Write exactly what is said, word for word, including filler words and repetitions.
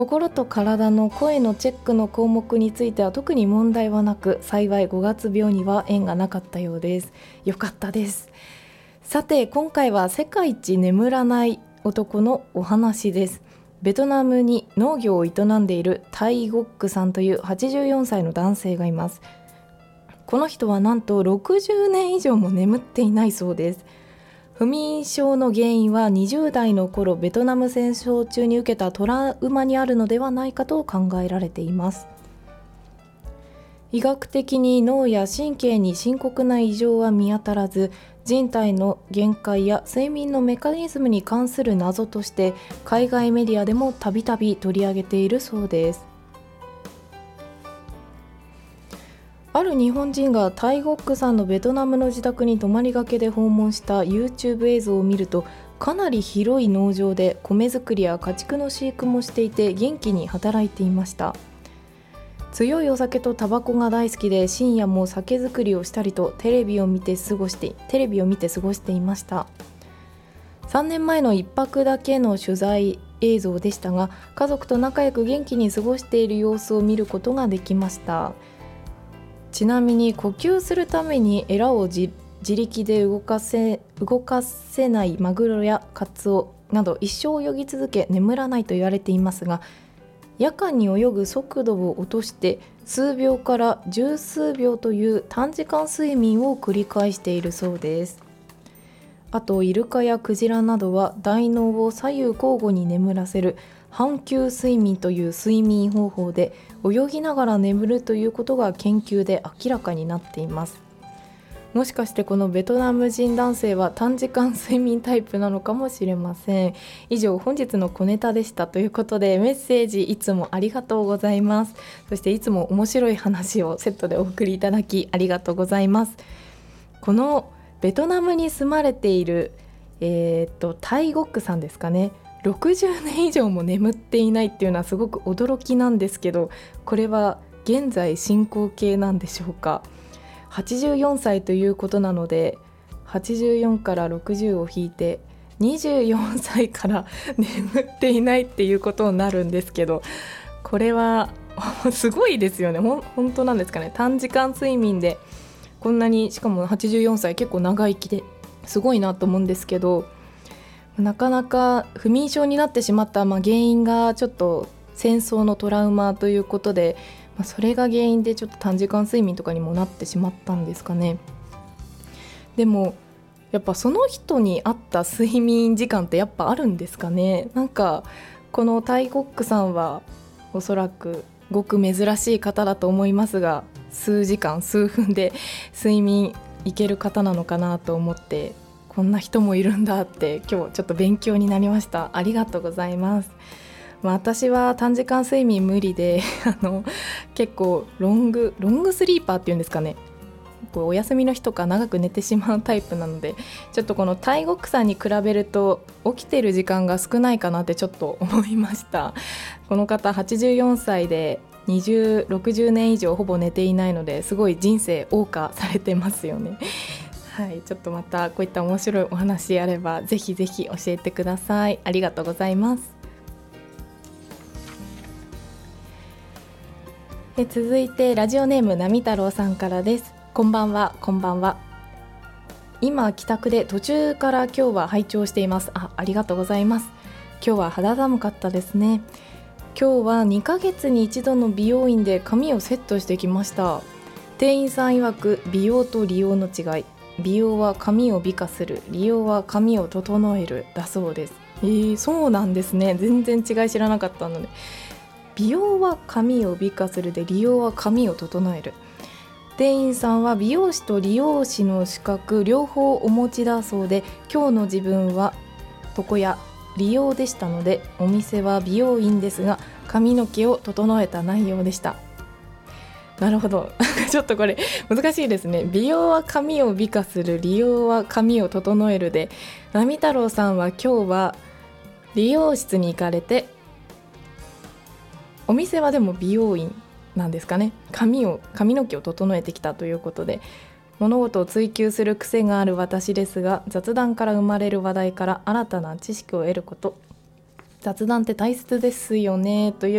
心と体の声のチェックの項目については特に問題はなく、幸いごがつ病には縁がなかったようです。よかったです。さて、今回は世界一眠らない男のお話です。ベトナムに農業を営んでいるタイ・ゴックさんというはちじゅうよんさいの男性がいます。この人はなんとろくじゅうねん以上も眠っていないそうです。不眠症の原因はにじゅう代の頃ベトナム戦争中に受けたトラウマにあるのではないかと考えられています。医学的に脳や神経に深刻な異常は見当たらず、人体の限界や睡眠のメカニズムに関する謎として海外メディアでもたびたび取り上げているそうです。ある日本人がタイ・ゴックさんのベトナムの自宅に泊まりがけで訪問した YouTube 映像を見ると、かなり広い農場で米作りや家畜の飼育もしていて元気に働いていました。強いお酒とタバコが大好きで、深夜も酒造りをしたりとテレビを見て過ごしてテレビを見て過ごしていました。さんねんまえのいっぱくだけの取材映像でしたが、家族と仲良く元気に過ごしている様子を見ることができました。ちなみに呼吸するためにエラを自力で動かせ、動かせないマグロやカツオなど一生泳ぎ続け眠らないと言われていますが、夜間に泳ぐ速度を落として数秒から十数秒という短時間睡眠を繰り返しているそうです。あとイルカやクジラなどは大脳を左右交互に眠らせる半球睡眠という睡眠方法で泳ぎながら眠るということが研究で明らかになっています。もしかしてこのベトナム人男性は短時間睡眠タイプなのかもしれません。以上、本日の小ネタでした。ということで、メッセージいつもありがとうございます。そしていつも面白い話をセットでお送りいただきありがとうございます。このベトナムに住まれている、えー、っとタイ・ゴックさんですかね、ろくじゅうねん以上も眠っていないっていうのはすごく驚きなんですけど、これは現在進行形なんでしょうか。はちじゅうよんさいということなので、はちじゅうよんからろくじゅうを引いてにじゅうよんさいから眠っていないっていうことになるんですけど、これはすごいですよね。ほん本当なんですかね。短時間睡眠でこんなに、しかもはちじゅうよんさい、結構長生きですごいなと思うんですけど、なかなか不眠症になってしまった、まあ、原因がちょっと戦争のトラウマということで、まあ、それが原因でちょっと短時間睡眠とかにもなってしまったんですかね。でもやっぱその人に合った睡眠時間ってやっぱあるんですかね。なんかこのタイ・ゴックさんはおそらくごく珍しい方だと思いますが、数時間数分で睡眠いける方なのかなと思って、こんな人もいるんだって今日ちょっと勉強になりました。ありがとうございます。まあ、私は短時間睡眠無理であの結構ロングロングスリーパーっていうんですかね、こうお休みの日とか長く寝てしまうタイプなので、ちょっとこのタイ・ゴックさんに比べると起きてる時間が少ないかなってちょっと思いました。この方はちじゅうよんさいでにじゅう、ろくじゅうねん以上ほぼ寝ていないので、すごい人生謳歌されてますよね。はい、ちょっとまたこういった面白いお話あればぜひぜひ教えてください。ありがとうございます。え続いてラジオネームなみ太郎さんからです。こんばんは。こんばんは。今帰宅で途中から今日は拝聴しています。 あ, ありがとうございます。今日は肌寒かったですね。今日はにかげつに一度の美容院で髪をセットしてきました。店員さん曰く美容と利用の違い、美容は髪を美化する、利用は髪を整えるだそうです。えー、そうなんですね。全然違い知らなかったので、美容は髪を美化するで、利用は髪を整える。店員さんは美容師と理容師の資格両方お持ちだそうで、今日の自分は床屋利用でしたので、お店は美容院ですが髪の毛を整えた内容でした。なるほどちょっとこれ難しいですね。美容は髪を美化する、利用は髪を整えるで、なみ太郎さんは今日は理容室に行かれて、お店はでも美容院なんですかね。髪を髪の毛を整えてきたということで、物事を追求する癖がある私ですが、雑談から生まれる話題から新たな知識を得ること、 雑談って大切ですよねという